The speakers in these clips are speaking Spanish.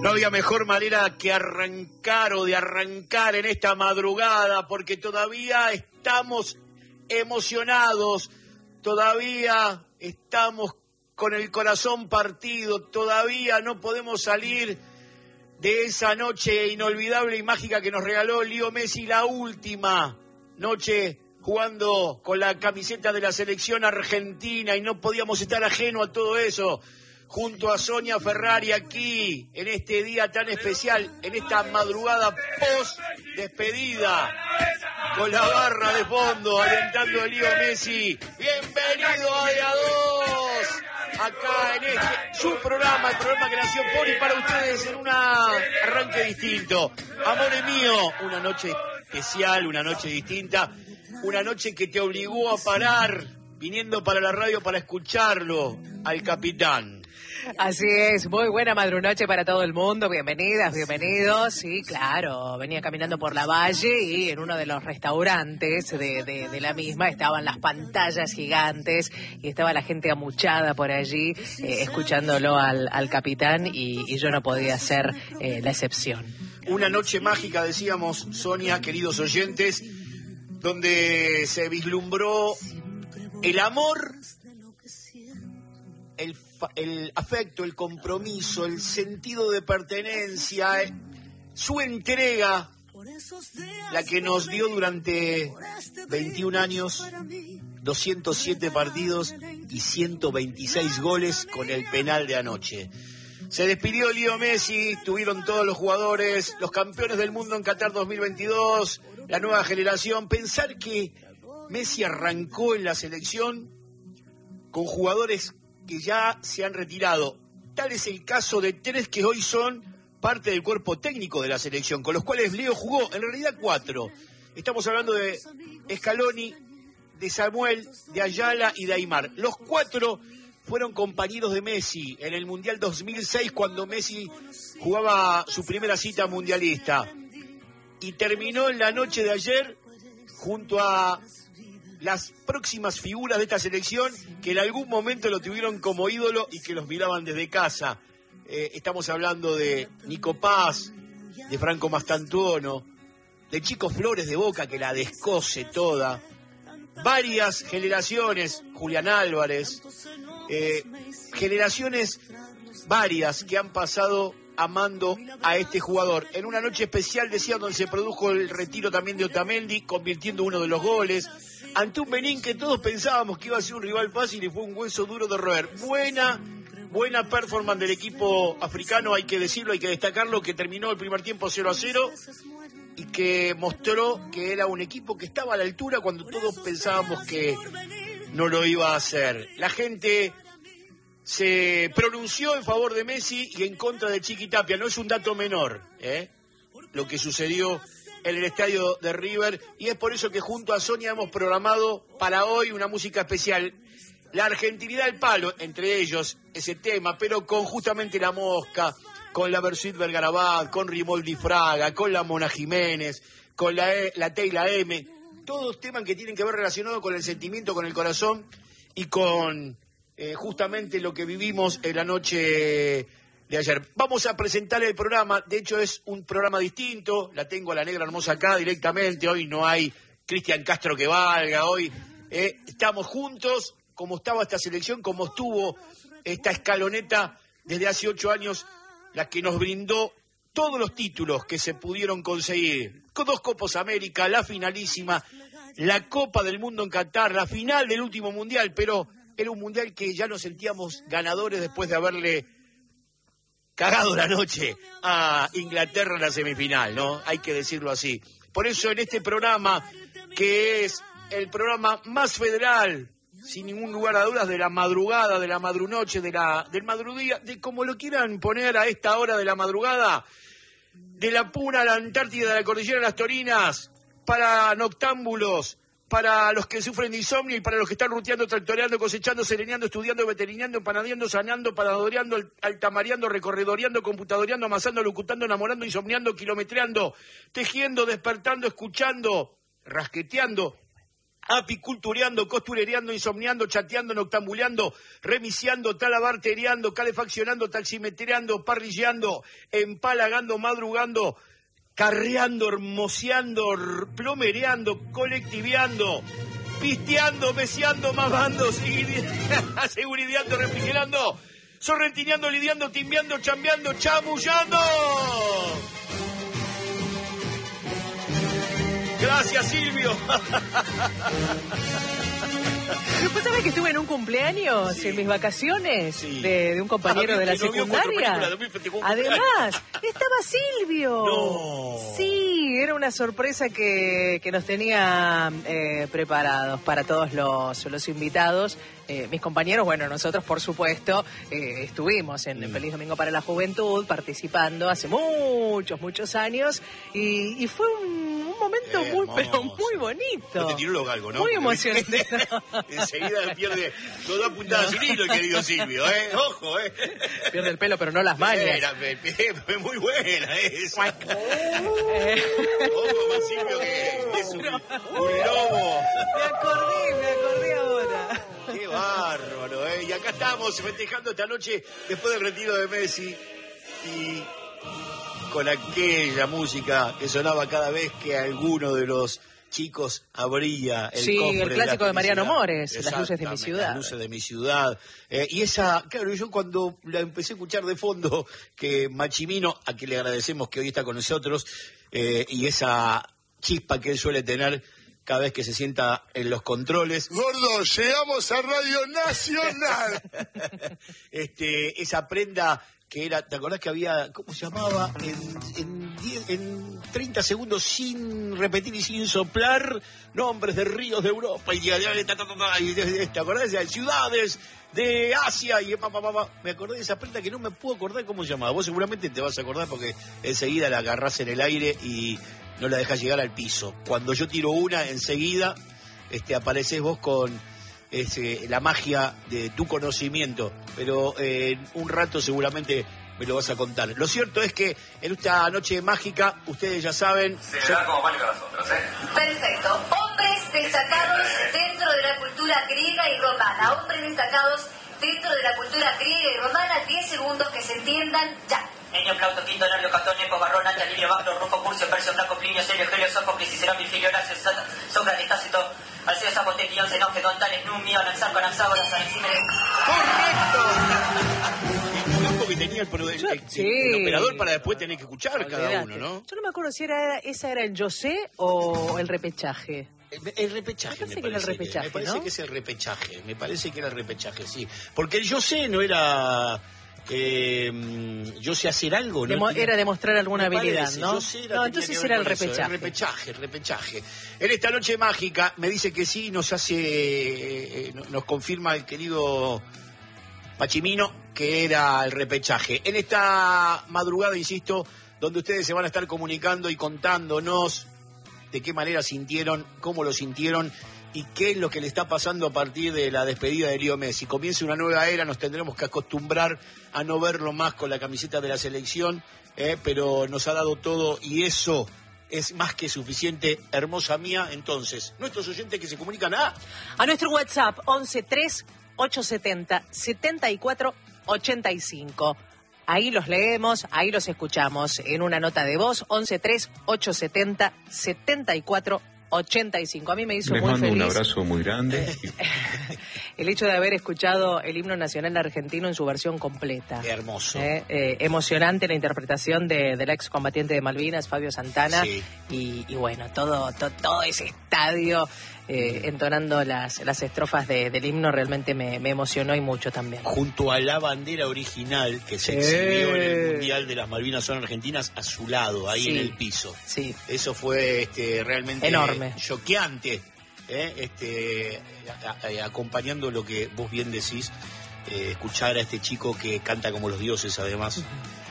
No había mejor manera que arrancar o de arrancar en esta madrugada, porque todavía estamos emocionados, todavía estamos con el corazón partido, todavía no podemos salir de esa noche inolvidable y mágica que nos regaló Leo Messi, la última noche jugando con la camiseta de la selección argentina, y no podíamos estar ajeno a todo eso. Junto a Sonia Ferrari aquí, en este día tan especial, en esta madrugada post-despedida, con la barra de fondo, alentando a Leo Messi. Bienvenido a DA2, acá en su programa, el programa que nació por y para ustedes, en un arranque distinto. Amores mío, una noche especial, una noche distinta, una noche que te obligó a parar, viniendo para la radio para escucharlo, al capitán. Así es, muy buena madrunoche para todo el mundo, bienvenidas, bienvenidos. Sí, claro, venía caminando por la Valle y en uno de los restaurantes de la misma estaban las pantallas gigantes y estaba la gente amuchada por allí, escuchándolo al capitán, y yo no podía ser la excepción. Una noche mágica, decíamos, Sonia, queridos oyentes, donde se vislumbró el amor, el afecto, el compromiso, el sentido de pertenencia, su entrega, la que nos dio durante 21 años, 207 partidos y 126 goles con el penal de anoche. Se despidió Leo Messi, estuvieron todos los jugadores, los campeones del mundo en Qatar 2022, la nueva generación. Pensar que Messi arrancó en la selección con jugadores que ya se han retirado. Tal es el caso de 3 que hoy son parte del cuerpo técnico de la selección, con los cuales Leo jugó, en realidad 4. Estamos hablando de Scaloni, de Samuel, de Ayala y de Aimar. Los 4 fueron compañeros de Messi en el Mundial 2006, cuando Messi jugaba su primera cita mundialista. Y terminó en la noche de ayer junto a las próximas figuras de esta selección que en algún momento lo tuvieron como ídolo y que los miraban desde casa. Estamos hablando de Nico Paz, de Franco Mastantuono, de Chico Flores de Boca, que la descoce toda. Varias generaciones, Julián Álvarez, generaciones varias que han pasado amando a este jugador. En una noche especial, decía, donde se produjo el retiro también de Otamendi, convirtiendo uno de los goles, ante un Benín que todos pensábamos que iba a ser un rival fácil y fue un hueso duro de roer. Buena performance del equipo africano, hay que decirlo, hay que destacarlo, que terminó el primer tiempo 0-0 y que mostró que era un equipo que estaba a la altura cuando todos pensábamos que no lo iba a hacer. La gente se pronunció en favor de Messi y en contra de Chiqui Tapia. No es un dato menor, lo que sucedió en el estadio de River, y es por eso que junto a Sonia hemos programado para hoy una música especial. La argentinidad al palo, entre ellos ese tema, pero con justamente La Mosca, con la Versuit Vergarabat, con Rimoldi Fraga, con la Mona Jiménez, con la Teila M, todos temas que tienen que ver relacionados con el sentimiento, con el corazón y con justamente lo que vivimos en la noche de ayer. Vamos a presentar el programa, de hecho es un programa distinto, la tengo a la negra hermosa acá directamente, hoy no hay Cristian Castro que valga, hoy estamos juntos, como estaba esta selección, como estuvo esta escaloneta desde hace 8 años, la que nos brindó todos los títulos que se pudieron conseguir, 2 Copas América, la finalísima, la Copa del Mundo en Qatar, la final del último Mundial, pero era un Mundial que ya nos sentíamos ganadores después de haberle cagado la noche a Inglaterra en la semifinal, ¿no? Hay que decirlo así. Por eso en este programa, que es el programa más federal, sin ningún lugar a dudas, de la madrugada, de la madrunoche, del madrudía, de como lo quieran poner a esta hora de la madrugada, de la Puna a la Antártida, de la Cordillera de las Torinas, para noctámbulos, para los que sufren de insomnio y para los que están ruteando, tractoreando, cosechando, sereneando, estudiando, veterinando, empanadeando, sanando, panadoreando, altamareando, recorredoreando, computadoreando, amasando, locutando, enamorando, insomniando, kilometreando, tejiendo, despertando, escuchando, rasqueteando apicultureando, costurereando, insomniando, chateando, noctambuleando, remiciando, talabartereando, calefaccionando, taximetreando, parrilleando, empalagando, madrugando, carreando, hermoseando, plomereando, colectiveando, pisteando, meseando, mamando, segurideando, refrigerando, sorrentineando, lidiando, timbeando, chambeando, chamullando. Gracias, Silvio. ¿Vos sabés que estuve en un cumpleaños en mis vacaciones de un compañero de la secundaria? Además, estaba Silvio. No. Sí, era una sorpresa que nos tenía preparados para todos los invitados. Mis compañeros, bueno, nosotros por supuesto estuvimos en Feliz Domingo para la Juventud participando hace muchos años y fue un momento muy bonito. No te tiró lo galgo, ¿no? Muy emocionante. Enseguida pierde toda puntada sin hilo el querido Silvio, ojo, Pierde el pelo, pero no las mallas. Fue muy buena esa. Ojo con Silvio, que es un lobo. Me acordé ahora. Qué bárbaro, Y acá estamos festejando esta noche después del retiro de Messi y con aquella música que sonaba cada vez que alguno de los chicos abría el cofre. El clásico de Mariano Mores, Las luces de mi ciudad. Las luces de mi ciudad. Y esa, claro, yo cuando la empecé a escuchar de fondo, que Machimino, a quien le agradecemos que hoy está con nosotros, y esa chispa que él suele tener cada vez que se sienta en los controles. Gordo, llegamos a Radio Nacional. Esa prenda que era, ¿te acordás que había, cómo se llamaba? En 30 segundos sin repetir y sin soplar, nombres de ríos de Europa, y ¿te acordás de ciudades de Asia? Y me acordé de esa prenda que no me puedo acordar cómo se llamaba. Vos seguramente te vas a acordar porque enseguida la agarrás en el aire y no la dejás llegar al piso. Cuando yo tiro una, enseguida aparecés vos con la magia de tu conocimiento, pero en un rato seguramente me lo vas a contar. Lo cierto es que en esta noche mágica, ustedes ya saben... Se verá como mal que nosotros, Perfecto. Hombres destacados dentro de la cultura griega y romana. Hombres destacados dentro de la cultura griega y romana. 10 segundos que se entiendan ya. Enio, Plauto, Quinto, Nervio, Catón, Nepo, Barrón, Anta, Livio, Magno, Rufo, Curcio, Persio, Flaco, Plinio, Celio, Helio, Sófocles, Cicerón, Virgilio, Horacio, Sócrates, Tácito, Alceo, Zapote, Guión, Zenón, Tales, Numio, Anaxarco, Anaxágoras, Anaxímenes. ¡Correcto! El tiempo que tenía el operador para después tener que escuchar cada uno, ¿no? Yo no me acuerdo si esa era el yo sé o el repechaje. El repechaje, me parece que es el repechaje. Me parece que era el repechaje, sí. Porque el yo sé no era... yo sé hacer algo, ¿no? Era demostrar alguna habilidad, parece, ¿no? No, entonces era el repechaje. El repechaje. En esta noche mágica me dice que sí, nos confirma el querido Machimino que era el repechaje. En esta madrugada, insisto, donde ustedes se van a estar comunicando y contándonos de qué manera sintieron, cómo lo sintieron y qué es lo que le está pasando a partir de la despedida de Leo Messi. Comienza una nueva era, nos tendremos que acostumbrar a no verlo más con la camiseta de la selección, pero nos ha dado todo y eso es más que suficiente, hermosa mía. Entonces, nuestros oyentes que se comunican a nuestro WhatsApp 1138707485. Ahí los leemos, ahí los escuchamos en una nota de voz, 1138707485. A mí me hizo muy feliz. Les mando un abrazo muy grande. El hecho de haber escuchado el himno nacional argentino en su versión completa. Hermoso. Emocionante la interpretación del excombatiente de Malvinas, Fabio Santana. Sí. Y bueno, todo ese estadio entonando las estrofas del himno realmente me emocionó y mucho también. Junto a la bandera original que se exhibió en el Mundial de las Malvinas son argentinas, a su lado, ahí en el piso. Sí. Eso fue realmente enorme, choqueante, acompañando lo que vos bien decís, escuchar a este chico que canta como los dioses, además,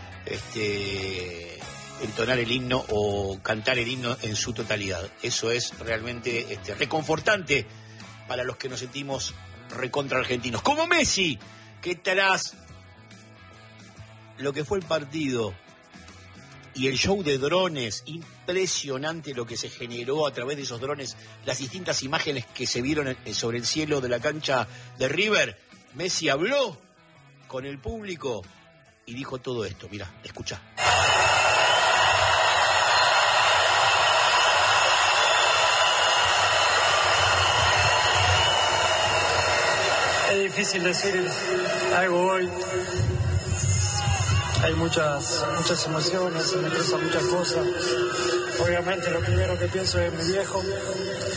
entonar el himno o cantar el himno en su totalidad. Eso es realmente reconfortante para los que nos sentimos recontra argentinos. Como Messi, que tras lo que fue el partido Y el show de drones, impresionante lo que se generó a través de esos drones, las distintas imágenes que se vieron sobre el cielo de la cancha de River. Messi habló con el público y dijo todo esto. Mirá, escuchá. Es difícil decir algo hoy. Hay muchas emociones, se me cruzan muchas cosas. Obviamente lo primero que pienso es mi viejo,